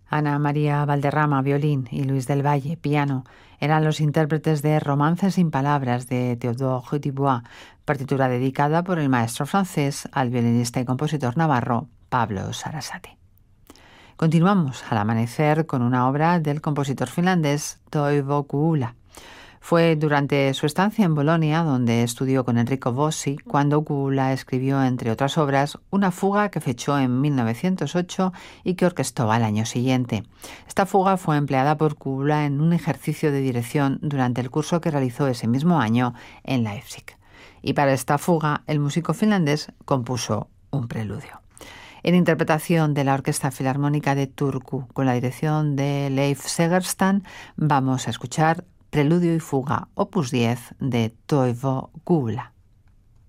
Ana María Valderrama, violín, y Luis del Valle, piano, eran los intérpretes de Romance sin palabras de Théodore Dubois, partitura dedicada por el maestro francés al violinista y compositor navarro Pablo Sarasate. Continuamos al amanecer con una obra del compositor finlandés Toivo Kuula. Fue durante su estancia en Bolonia, donde estudió con Enrico Bossi, cuando Kuula escribió, entre otras obras, una fuga que fechó en 1908 y que orquestó al año siguiente. Esta fuga fue empleada por Kuula en un ejercicio de dirección durante el curso que realizó ese mismo año en Leipzig. Y para esta fuga, el músico finlandés compuso un preludio. En interpretación de la Orquesta Filarmónica de Turku, con la dirección de Leif Segerstam, vamos a escuchar Preludio y Fuga, opus 10 de Toivo Kuula.